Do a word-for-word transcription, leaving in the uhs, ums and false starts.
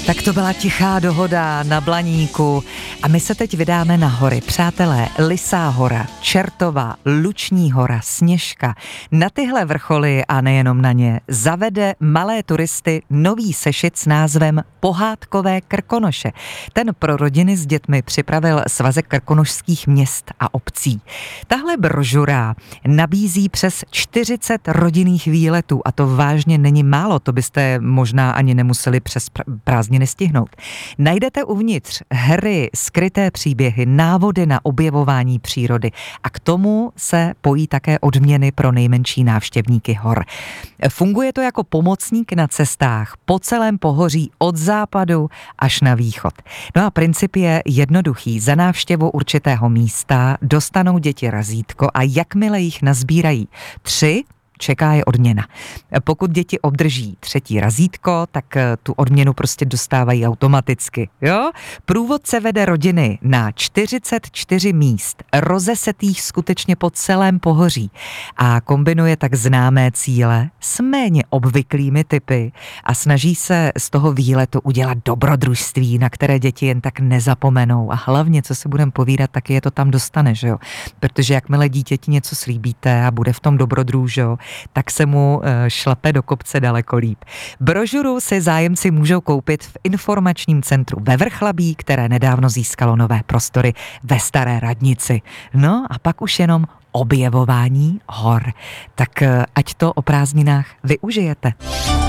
Tak to byla Tichá dohoda na Blaníku a my se teď vydáme na hory. Přátelé, Lysá hora, Čertová, Luční hora, Sněžka. Na tyhle vrcholy a nejenom na ně zavede malé turisty nový sešit s názvem Pohádkové Krkonoše. Ten pro rodiny s dětmi připravil Svazek krkonošských měst a obcí. Tahle brožura nabízí přes čtyřicet rodinných výletů a to vážně není málo, to byste možná ani nemuseli přes prázdniny nestihnout. Najdete uvnitř hry, skryté příběhy, návody na objevování přírody a k tomu se pojí také odměny pro nejmenší návštěvníky hor. Funguje to jako pomocník na cestách po celém pohoří od západu až na východ. No a princip je jednoduchý. Za návštěvu určitého místa dostanou děti razítko a jakmile jich nazbírají tři, čeká je odměna. Pokud děti obdrží třetí razítko, tak tu odměnu prostě dostávají automaticky. Jo? Průvodce vede rodiny na čtyřicet čtyři míst, rozesetých skutečně po celém pohoří a kombinuje tak známé cíle s méně obvyklými typy a snaží se z toho výletu udělat dobrodružství, na které děti jen tak nezapomenou a hlavně, co se budeme povídat, taky je to tam dostane, že jo? Protože jakmile dítěti něco slíbíte a bude v tom dobrodruž, jo, tak se mu šlape do kopce daleko líp. Brožuru si zájemci můžou koupit v informačním centru ve Vrchlabí, které nedávno získalo nové prostory ve Staré radnici. No a pak už jenom objevování hor. Tak ať to o prázdninách využijete.